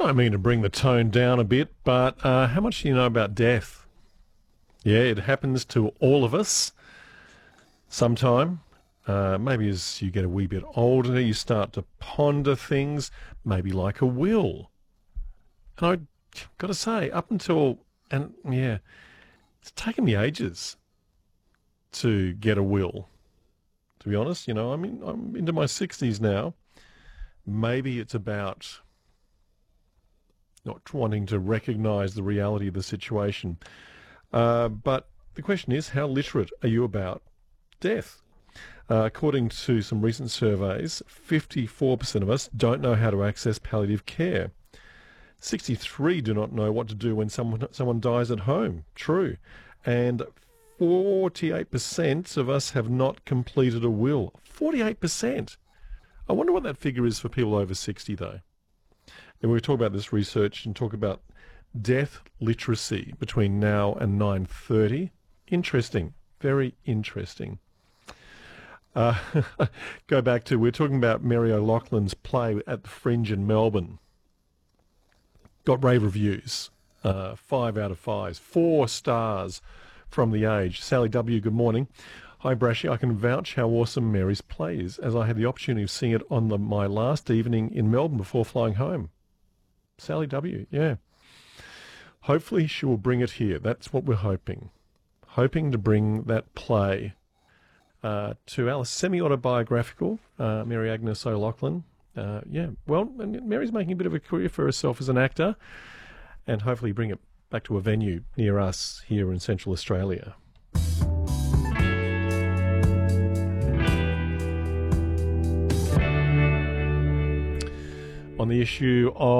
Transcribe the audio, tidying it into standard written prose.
don't mean to bring the tone down a bit, but how much do you know about death? Yeah, it happens to all of us sometime. Maybe as you get a wee bit older, you start to ponder things, maybe like a will. And I've got to say, it's taken me ages to get a will, to be honest. You know, I'm into my 60s now. Maybe it's about not wanting to recognise the reality of the situation. But the question is, how literate are you about death? According to some recent surveys, 54% of us don't know how to access palliative care. 63 do not know what to do when someone dies at home. True. And 48% of us have not completed a will. 48%. I wonder what that figure is for people over 60, though. And we'll talk about this research and talk about death literacy between now and 9:30. Interesting. Very interesting. Go back to, we're talking about Mary O'Loughlin's play at the Fringe in Melbourne. Got rave reviews. 5 out of 5. 4 stars from The Age. Sally W., good morning. Hi, Brashy. I can vouch how awesome Mary's play is, as I had the opportunity of seeing it on my last evening in Melbourne before flying home. Sally W., yeah. Hopefully she will bring it here. That's what we're hoping. Hoping to bring that play to Alice. Semi-autobiographical, Mary Agnes O'Loughlin. Well, and Mary's making a bit of a career for herself as an actor, and hopefully bring it back to a venue near us here in Central Australia. On the issue of